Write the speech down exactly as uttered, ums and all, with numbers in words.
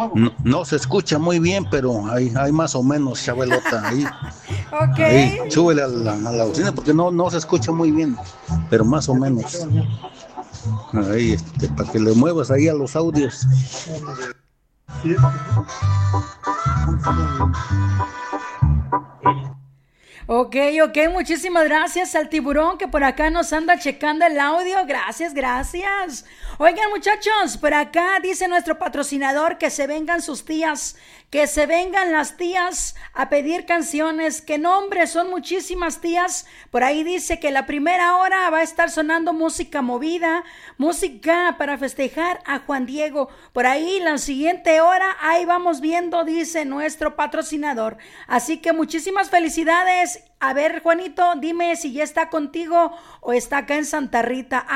No, no se escucha muy bien, pero hay, hay más o menos, Chabelota. Ahí, Ok. ahí, súbele a la, a la bocina porque no, no se escucha muy bien, pero más o menos. Ahí, este, para que le muevas ahí a los audios. Ok, ok, muchísimas gracias al tiburón que por acá nos anda checando el audio. Gracias, gracias. Oigan, muchachos, por acá dice nuestro patrocinador que se vengan sus tías, que se vengan las tías a pedir canciones. Que nombre, son muchísimas tías. Por ahí dice que la primera hora va a estar sonando música movida, música para festejar a Juan Diego. Por ahí la siguiente hora, ahí vamos viendo, dice nuestro patrocinador. Así que muchísimas felicidades. A ver, Juanito, dime si ya está contigo o está acá en Santa Rita.